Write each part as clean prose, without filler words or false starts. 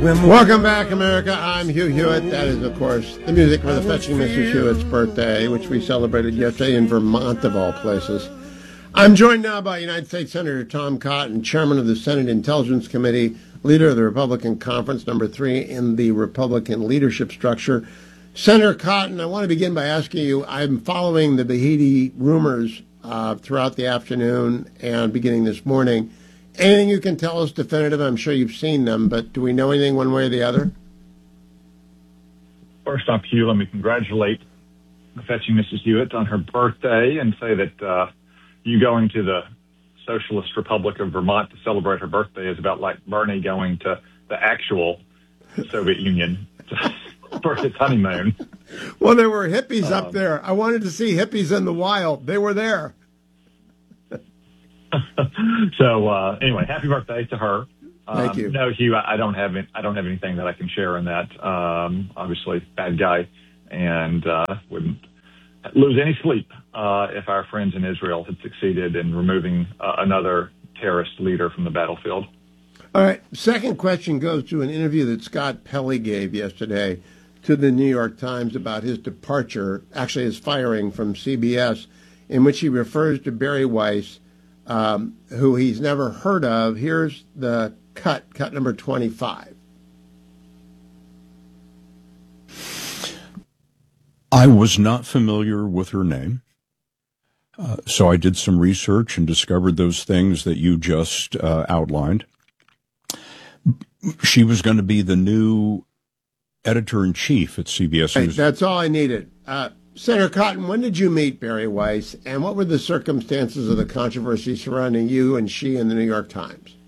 Welcome back, America. I'm Hugh Hewitt. That is, of course, the music for the Fetching Mrs. Hewitt's birthday, which we celebrated yesterday in Vermont, of all places. I'm joined now by United States Senator Tom Cotton, chairman of the Senate Intelligence Committee, leader of the Republican Conference, number 3 in the Republican leadership structure. Senator Cotton, I want to begin by asking you, I'm following the Behidi rumors throughout the afternoon and beginning this morning. Anything you can tell us definitive? I'm sure you've seen them, but do we know anything one way or the other? First off, Hugh, let me congratulate the Fetching Mrs. Hewitt on her birthday and say that you going to the Socialist Republic of Vermont to celebrate her birthday is about like Bernie going to the actual Soviet Union for his honeymoon. Well, there were hippies up there. I wanted to see hippies in the wild. They were there. So anyway, happy birthday to her. Thank you. No, Hugh, I don't have anything that I can share on that. Obviously, bad guy, and wouldn't lose any sleep if our friends in Israel had succeeded in removing another terrorist leader from the battlefield. All right. Second question goes to an interview that Scott Pelley gave yesterday to the New York Times about his departure, actually his firing from CBS, in which he refers to Barry Weiss, who he's never heard of. Here's the cut number 25. I was not familiar with her name, so I did some research and discovered those things that you just outlined. She was going to be the new editor-in-chief at CBS News. That's all I needed. Senator Cotton, when did you meet Barry Weiss, and what were the circumstances of the controversy surrounding you and she in the New York Times?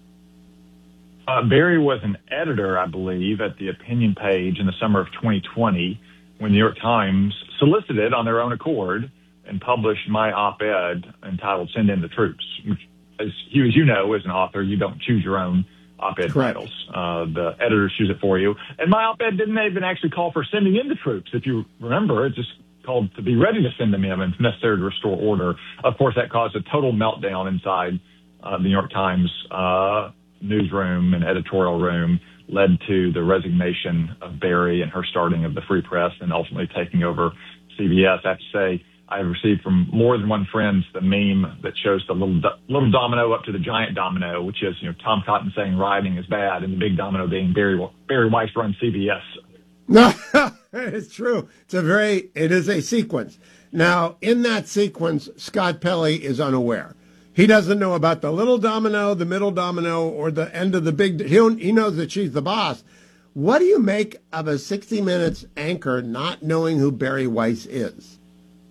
Barry was an editor, I believe, at the opinion page in the summer of 2020 when the New York Times solicited on their own accord and published my op-ed entitled Send in the Troops, which, as you know, as an author, you don't choose your own op-ed titles. The editors choose it for you. And my op-ed didn't even actually call for sending in the troops. If you remember, it just called to be ready to send them in and necessary to restore order. Of course, that caused a total meltdown inside the New York Times newsroom and editorial room, led to the resignation of Barry and her starting of the Free Press and ultimately taking over CBS. I have to say, I've received from more than one friend the meme that shows the little domino up to the giant domino, which is, Tom Cotton saying rioting is bad and the big domino being Barry Weiss runs CBS. No, it's true. It is a sequence. Now, in that sequence, Scott Pelley is unaware. He doesn't know about the little domino, the middle domino, or the end of the big. He knows that she's the boss. What do you make of a 60 Minutes anchor not knowing who Barry Weiss is?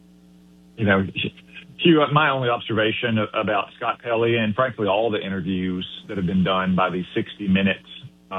Hugh, my only observation about Scott Pelley and, frankly, all the interviews that have been done by these 60 Minutes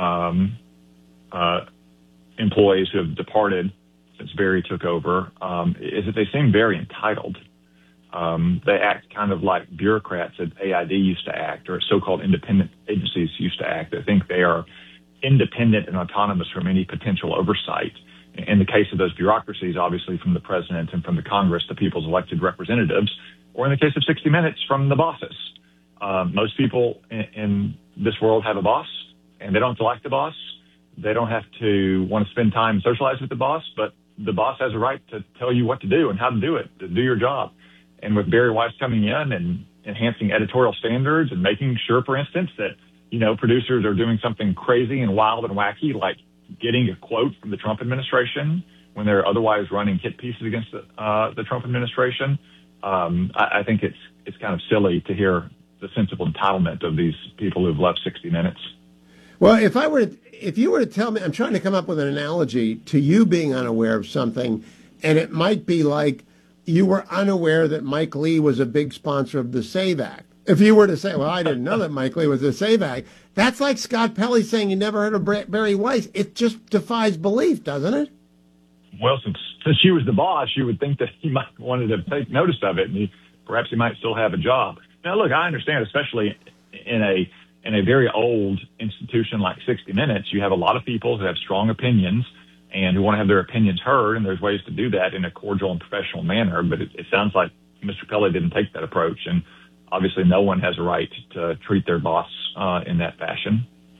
employees who have departed since Barry took over is that they seem very entitled. They act kind of like bureaucrats at AID used to act, or so-called independent agencies used to act. I think they are independent and autonomous from any potential oversight. In the case of those bureaucracies, obviously from the president and from the Congress, the people's elected representatives, or in the case of 60 Minutes, from the bosses. Most people in this world have a boss, and they don't have to like the boss. They don't have to want to spend time and socialize with the boss, but the boss has a right to tell you what to do and how to do it, to do your job. And with Barry Weiss coming in and enhancing editorial standards and making sure, for instance, that, producers are doing something crazy and wild and wacky, like getting a quote from the Trump administration when they're otherwise running hit pieces against the Trump administration. I think it's kind of silly to hear the sense of entitlement of these people who've left 60 Minutes. Well, if you were to tell me, I'm trying to come up with an analogy to you being unaware of something, and it might be like you were unaware that Mike Lee was a big sponsor of the SAVE Act. If you were to say, well, I didn't know that Mike Lee was a SAVE Act, that's like Scott Pelley saying you never heard of Barry Weiss. It just defies belief, doesn't it? Well, since she was the boss, you would think that he might wanted to take notice of it, and perhaps he might still have a job. Now, look, I understand, especially in a very old institution like 60 Minutes, you have a lot of people who have strong opinions and who want to have their opinions heard, and there's ways to do that in a cordial and professional manner. But it sounds like Mr. Pelley didn't take that approach, and obviously no one has a right to treat their boss in that fashion.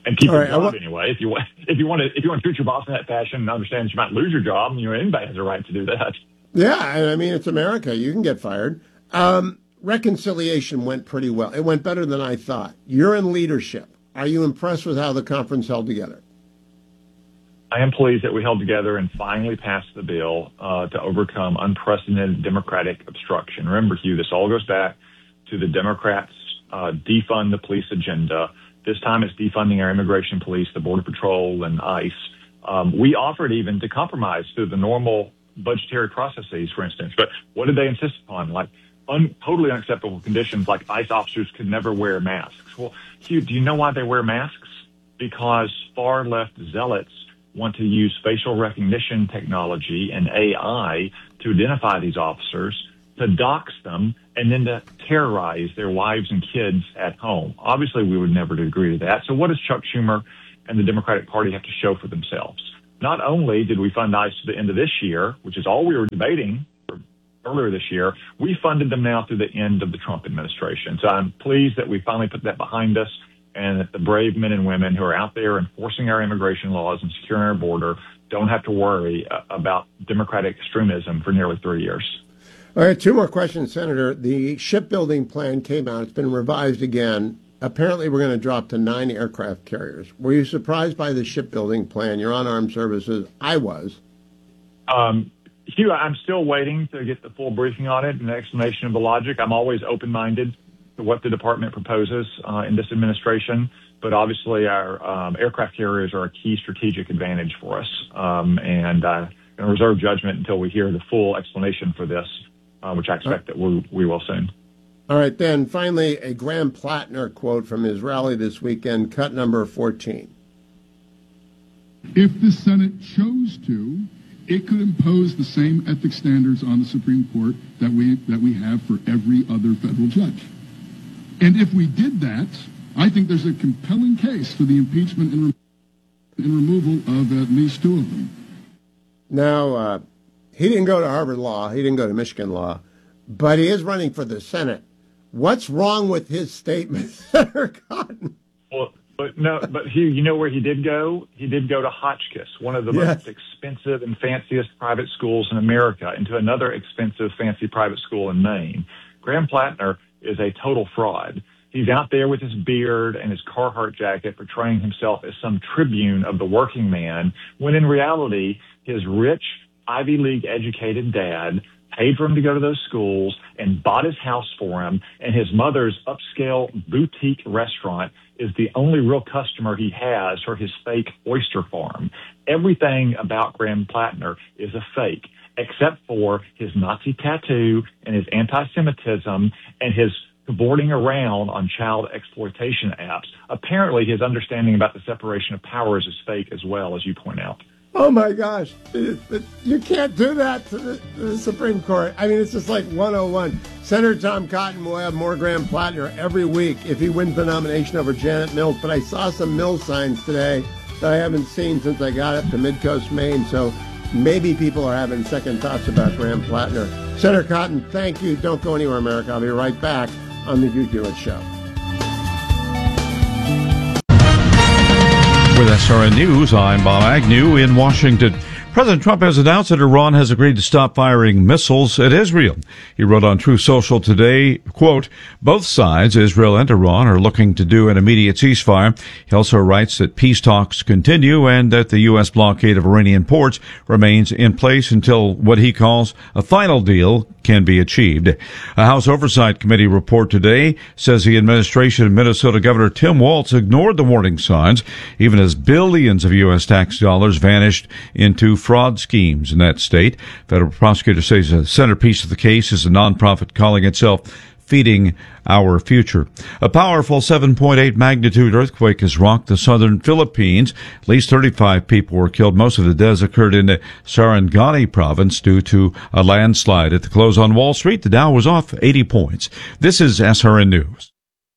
and keep your job anyway. If you want to treat your boss in that fashion and understand that you might lose your job, anybody has a right to do that. Yeah, I mean, it's America. You can get fired. Reconciliation went pretty well. It went better than I thought. You're in leadership. Are you impressed with how the conference held together? I am pleased that we held together and finally passed the bill to overcome unprecedented Democratic obstruction. Remember, Hugh, this all goes back to the Democrats' defund the police agenda. This time it's defunding our immigration police, the Border Patrol, and ICE. We offered even to compromise through the normal budgetary processes, for instance. But what did they insist upon? Like totally unacceptable conditions, like ICE officers could never wear masks. Well, Hugh, do you know why they wear masks? Because far left zealots want to use facial recognition technology and AI to identify these officers, to dox them, and then to terrorize their wives and kids at home. Obviously, we would never agree to that. So what does Chuck Schumer and the Democratic Party have to show for themselves? Not only did we fund ICE to the end of this year, which is all we were debating earlier this year, we funded them now through the end of the Trump administration. So I'm pleased that we finally put that behind us, and that the brave men and women who are out there enforcing our immigration laws and securing our border don't have to worry about Democratic extremism for nearly 3 years. All right, two more questions, Senator. The shipbuilding plan came out. It's been revised again. Apparently, we're going to drop to 9 aircraft carriers. Were you surprised by the shipbuilding plan? You're on armed services. I was. Hugh, I'm still waiting to get the full briefing on it and an explanation of the logic. I'm always open-minded to what the department proposes in this administration, but obviously our aircraft carriers are a key strategic advantage for us, and I'm going to reserve judgment until we hear the full explanation for this, which I expect that we will soon. All right, then finally, a Graham Plattner quote from his rally this weekend, cut number 14. If the Senate chose to, it could impose the same ethics standards on the Supreme Court that we have for every other federal judge. And if we did that, I think there's a compelling case for the impeachment and removal of at least 2 of them. Now, he didn't go to Harvard Law. He didn't go to Michigan Law. But he is running for the Senate. What's wrong with his statement, Senator Cotton? Well, but Hugh, you know where he did go? He did go to Hotchkiss, one of the most expensive and fanciest private schools in America, into another expensive, fancy private school in Maine. Graham Plattner is a total fraud. He's out there with his beard and his Carhartt jacket portraying himself as some tribune of the working man, when in reality, his rich, Ivy League educated dad paid for him to go to those schools and bought his house for him, and his mother's upscale boutique restaurant is the only real customer he has for his fake oyster farm. Everything about Graham Plattner is a fake, except for his Nazi tattoo and his anti-Semitism and his cavorting around on child exploitation apps. Apparently, his understanding about the separation of powers is fake as well, as you point out. Oh, my gosh. You can't do that to the Supreme Court. I mean, it's just like 101. Senator Tom Cotton will have more Graham Plattner every week if he wins the nomination over Janet Mills. But I saw some Mills signs today that I haven't seen since I got up to Midcoast, Maine. So maybe people are having second thoughts about Graham Plattner. Senator Cotton, thank you. Don't go anywhere, America. I'll be right back on the Hugh Hewitt Show. With SRN News, I'm Bob Agnew in Washington. President Trump has announced that Iran has agreed to stop firing missiles at Israel. He wrote on Truth Social today, quote, both sides, Israel and Iran, are looking to do an immediate ceasefire. He also writes that peace talks continue and that the U.S. blockade of Iranian ports remains in place until what he calls a final deal can be achieved. A House Oversight Committee report today says the administration of Minnesota Governor Tim Walz ignored the warning signs, even as billions of U.S. tax dollars vanished into fraud schemes in that state. Federal prosecutors say the centerpiece of the case is a nonprofit calling itself Feeding Our Future. A powerful 7.8 magnitude earthquake has rocked the southern Philippines. At least 35 people were killed. Most of the deaths occurred in the Sarangani province due to a landslide. At the close on Wall Street, the Dow was off 80 points. This is SRN News.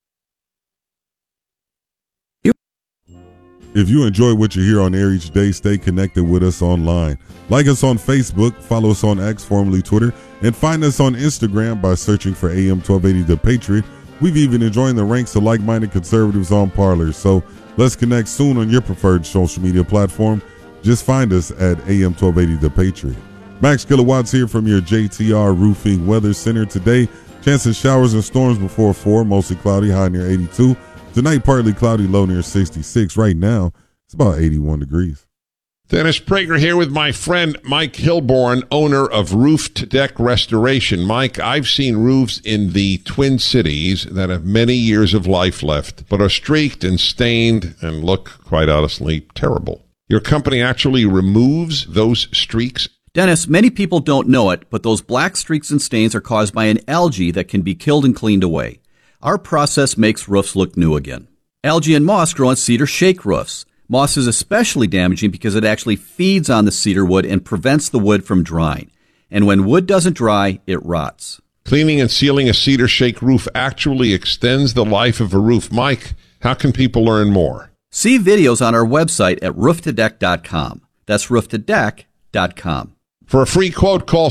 If you enjoy what you hear on air each day, stay connected with us online. Like us on Facebook, follow us on X, formerly Twitter, and find us on Instagram by searching for AM 1280 The Patriot. We've even joined the ranks of like-minded conservatives on Parler. So let's connect soon on your preferred social media platform. Just find us at AM 1280 The Patriot. Max Kilowatts here from your JTR Roofing Weather Center today. Chance of showers and storms before 4, mostly cloudy, high near 82. Tonight, partly cloudy, low near 66. Right now, it's about 81 degrees. Dennis Prager here with my friend Mike Hilborn, owner of Roof to Deck Restoration. Mike, I've seen roofs in the Twin Cities that have many years of life left, but are streaked and stained and look, quite honestly, terrible. Your company actually removes those streaks? Dennis, many people don't know it, but those black streaks and stains are caused by an algae that can be killed and cleaned away. Our process makes roofs look new again. Algae and moss grow on cedar shake roofs. Moss is especially damaging because it actually feeds on the cedar wood and prevents the wood from drying. And when wood doesn't dry, it rots. Cleaning and sealing a cedar shake roof actually extends the life of a roof. Mike, how can people learn more? See videos on our website at rooftodeck.com. That's rooftodeck.com. For a free quote, call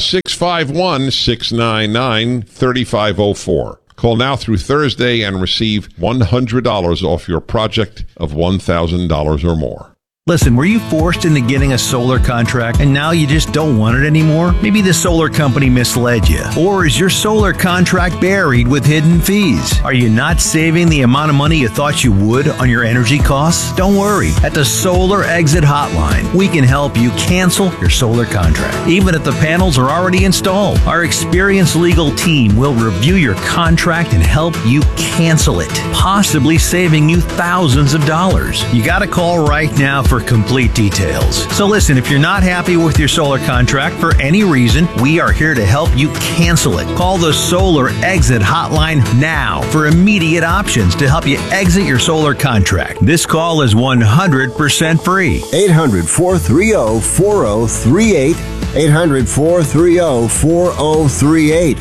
651-699-3504. Call now through Thursday and receive $100 off your project of $1,000 or more. Listen, were you forced into getting a solar contract and now you just don't want it anymore? Maybe the solar company misled you. Or is your solar contract buried with hidden fees? Are you not saving the amount of money you thought you would on your energy costs? Don't worry. At the Solar Exit Hotline, we can help you cancel your solar contract, even if the panels are already installed. Our experienced legal team will review your contract and help you cancel it, possibly saving you thousands of dollars. You got to call right now for complete details. So listen, if you're not happy with your solar contract for any reason, we are here to help you cancel it. Call the Solar Exit Hotline now for immediate options to help you exit your solar contract. This call is 100% free. 800-430-4038. 800-430-4038.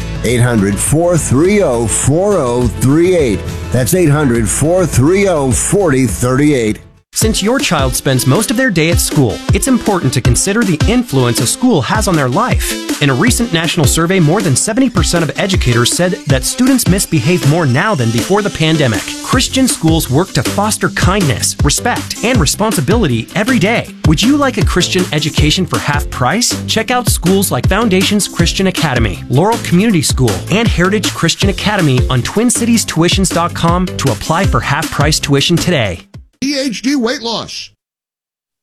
800-430-4038. That's 800-430-4038. Since your child spends most of their day at school, it's important to consider the influence a school has on their life. In a recent national survey, more than 70% of educators said that students misbehave more now than before the pandemic. Christian schools work to foster kindness, respect, and responsibility every day. Would you like a Christian education for half price? Check out schools like Foundations Christian Academy, Laurel Community School, and Heritage Christian Academy on TwinCitiesTuitions.com to apply for half price tuition today. PhD weight loss.